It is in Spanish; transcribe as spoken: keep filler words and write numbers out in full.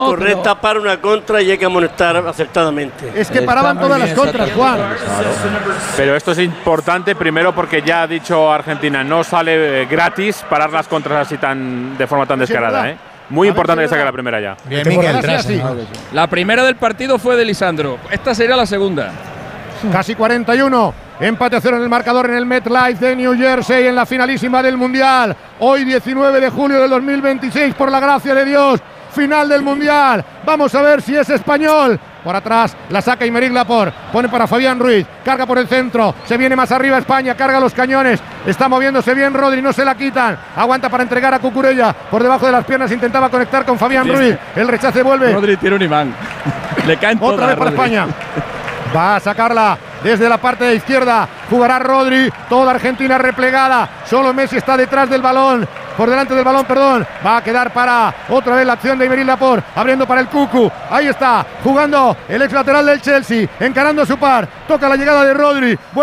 correcta para una contra y hay que amonestar acertadamente. Es que paraban todas las contras, Juan. Claro. Pero esto es importante primero porque ya ha dicho Argentina, no sale gratis parar las contras así tan de forma tan descarada, ¿eh? Muy importante que saque la primera ya. Bien, Miguel, así. La primera del partido fue de Lisandro. Esta sería la segunda. Casi cuarenta y uno. Empate a cero en el marcador en el MetLife de New Jersey en la finalísima del Mundial. Hoy diecinueve de julio del dos mil veintiséis, por la gracia de Dios. Final del Mundial. Vamos a ver si es español. Por atrás la saca Aymeric Laporte. Pone para Fabián Ruiz. Carga por el centro. Se viene más arriba España. Carga los cañones. Está moviéndose bien Rodri. No se la quitan. Aguanta para entregar a Cucurella. Por debajo de las piernas intentaba conectar con Fabián Ruiz. El rechace vuelve. Rodri tiene un imán. Le caen Otra todas, vez para Rodri. España. Va a sacarla desde la parte de izquierda. Jugará Rodri. Toda Argentina replegada. Solo Messi está detrás del balón. Por delante del balón, perdón. Va a quedar para otra vez la acción de Aymeric Laporte. Abriendo para el Cucu. Ahí está. Jugando el ex lateral del Chelsea. Encarando a su par. Toca la llegada de Rodri.